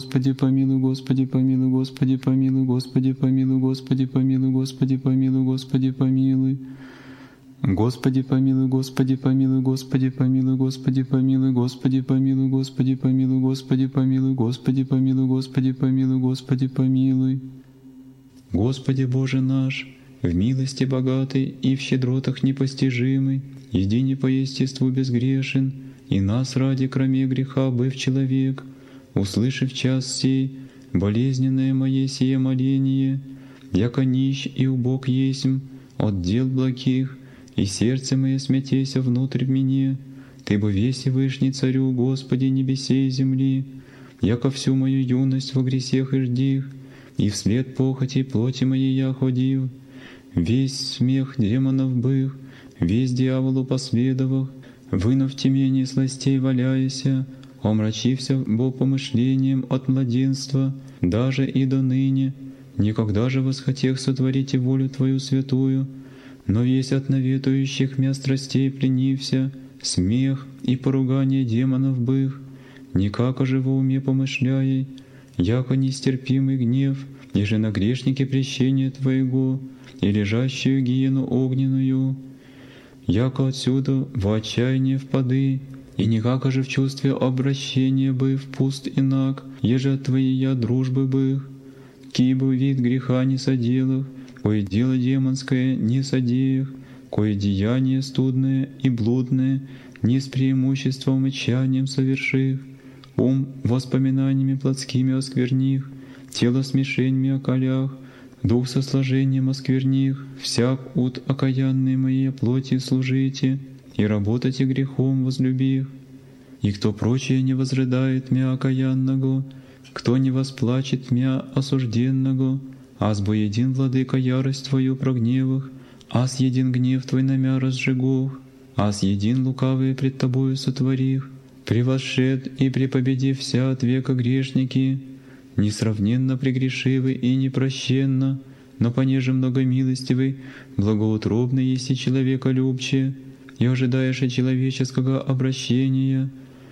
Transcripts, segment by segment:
Господи помилуй, Господи помилуй, Господи помилуй, Господи помилуй, Господи помилуй, Господи помилуй, Господи помилуй. Господи помилуй, Господи помилуй, Господи помилуй, Господи помилуй, Господи помилуй, Господи помилуй, Господи помилуй, Господи помилуй, Господи помилуй, Господи помилуй. Господи Боже наш, в милости богатый и в щедротах непостижимый, едине по естеству безгрешен, и нас ради кроме греха быв человек, услышав час сей, болезненное мое сие моление, яко нищ и убог есмь от дел благих, и сердце мое смятеся внутрь в мне, Ты бы весь Вышний Царю, Господи небесей и земли, яко всю мою юность во гресех и ждих, и вслед похоти плоти моей я ходил, весь смех демонов бых, весь дьяволу последовах, выну в темении сластей валяяся, омрачився бо помышлением от младенства, даже и до ныне, никогда же восхотех сотворите волю Твою святую, но весь от наветующих мя страстей пленився, смех и поругание демонов бых, никако же во уме помышляй, яко нестерпимый гнев, еже на грешнике прещения Твоего, и лежащую гиену огненную, яко отсюда в отчаяние впады, и никако же в чувстве обращения быв пуст инак, еже от Твоей дружбы бых, кибо вид греха не соделах, кое дело демонское не содеях, кое деяние студное и блудное не с преимуществом и тщанием совершив, ум воспоминаниями плотскими оскверних, тело смешениями околях, дух со сложением оскверних, всяк ут окаянные моей плоти служите, и работайте грехом возлюбив. И кто прочее не возрыдает мя окаянного, кто не восплачет мя осужденного, аз бо един владыка ярость Твою прогневах, аз един гнев Твой на мя разжигох, аз един лукавые пред Тобою сотворих, превосшед и препобедив вся от века грешники, несравненно прегрешивый и непрощенно, но понеже многомилостивый, благоутробный еси человеколюбче, и ожидаешь человеческого обращения,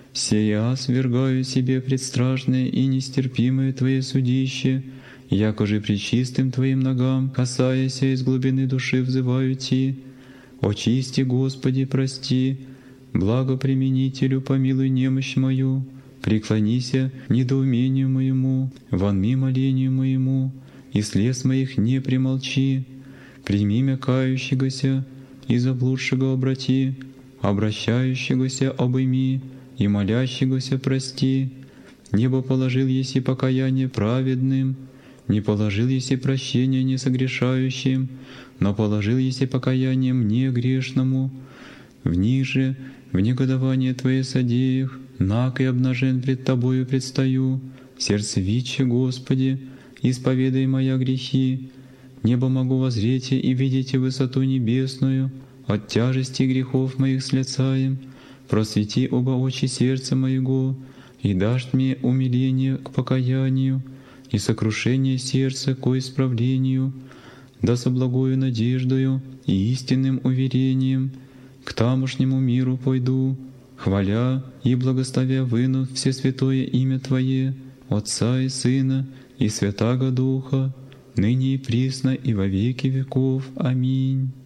сея свергаю себе предстрашное и нестерпимое Твое судище, яко же пречистым Твоим ногам, касаясь из глубины души взываю Ти, очисти, Господи, прости, благоприменителю помилуй немощь мою, преклонися недоумению моему, вонми молению моему, и слез моих не примолчи, прими мя кающегося, и заблудшего обрати, обращающегося обыми, и молящегося прости. Небо положил еси покаяние праведным, не положил еси прощение несогрешающим, но положил еси покаяние мне грешному. Вниже, в негодование Твое содеях, наг и обнажен пред Тобою предстаю, сердце виче, Господи, исповедай моя грехи. Небо могу воззреть и видите высоту небесную, от тяжести грехов моих слецаем, просвети оба очи сердца моего, и дашь мне умиление к покаянию, и сокрушение сердца к исправлению, да со благою надеждою и истинным уверением к тамошнему миру пойду, хваля и благословя выну всесвятое имя Твое, Отца и Сына и Святаго Духа, ныне и присно и во веки веков. Аминь.